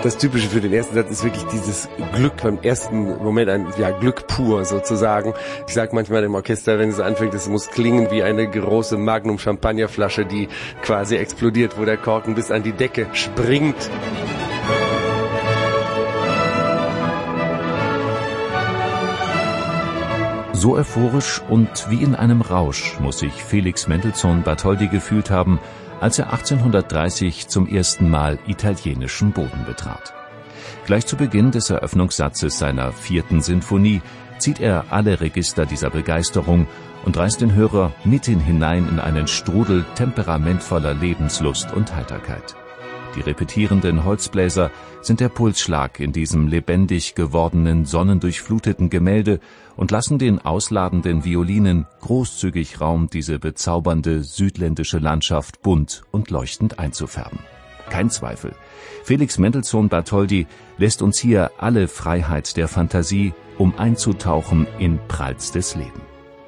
Das Typische für den ersten Satz ist wirklich dieses Glück beim ersten Moment, Glück pur sozusagen. Ich sage manchmal dem Orchester, wenn es anfängt, es muss klingen wie eine große Magnum-Champagnerflasche, die quasi explodiert, wo der Korken bis an die Decke springt. So euphorisch und wie in einem Rausch muss sich Felix Mendelssohn Bartholdy gefühlt haben, als er 1830 zum ersten Mal italienischen Boden betrat. Gleich zu Beginn des Eröffnungssatzes seiner 4. Sinfonie zieht er alle Register dieser Begeisterung und reißt den Hörer mitten hinein in einen Strudel temperamentvoller Lebenslust und Heiterkeit. Die repetierenden Holzbläser sind der Pulsschlag in diesem lebendig gewordenen, sonnendurchfluteten Gemälde und lassen den ausladenden Violinen großzügig Raum, diese bezaubernde südländische Landschaft bunt und leuchtend einzufärben. Kein Zweifel, Felix Mendelssohn Bartholdy lässt uns hier alle Freiheit der Fantasie, um einzutauchen in prallstes Leben.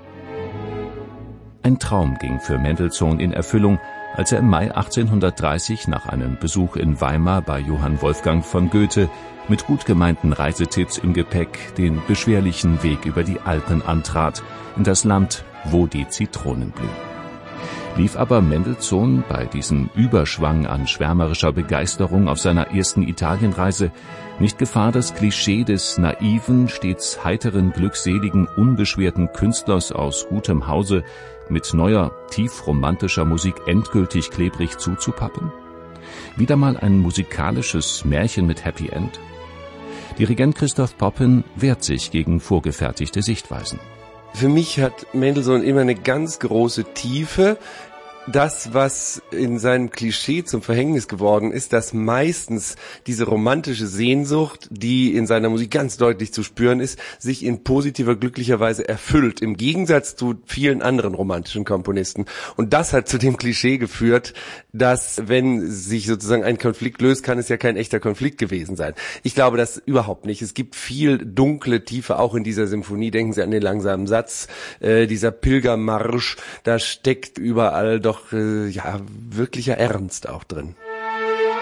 Ein Traum ging für Mendelssohn in Erfüllung, als er im Mai 1830 nach einem Besuch in Weimar bei Johann Wolfgang von Goethe mit gut gemeinten Reisetipps im Gepäck den beschwerlichen Weg über die Alpen antrat, in das Land, wo die Zitronen blühen. Lief aber Mendelssohn bei diesem Überschwang an schwärmerischer Begeisterung auf seiner ersten Italienreise nicht Gefahr, das Klischee des naiven, stets heiteren, glückseligen, unbeschwerten Künstlers aus gutem Hause mit neuer, tief romantischer Musik endgültig klebrig zuzupappen? Wieder mal ein musikalisches Märchen mit Happy End? Dirigent Christoph Poppen wehrt sich gegen vorgefertigte Sichtweisen. Für mich hat Mendelssohn immer eine ganz große Tiefe. Das, was in seinem Klischee zum Verhängnis geworden ist, dass meistens diese romantische Sehnsucht, die in seiner Musik ganz deutlich zu spüren ist, sich in positiver, glücklicher Weise erfüllt, im Gegensatz zu vielen anderen romantischen Komponisten. Und das hat zu dem Klischee geführt, dass, wenn sich sozusagen ein Konflikt löst, kann es ja kein echter Konflikt gewesen sein. Ich glaube das überhaupt nicht. Es gibt viel dunkle Tiefe auch in dieser Symphonie. Denken Sie an den langsamen Satz, dieser Pilgermarsch, da steckt überall doch wirklicher Ernst auch drin.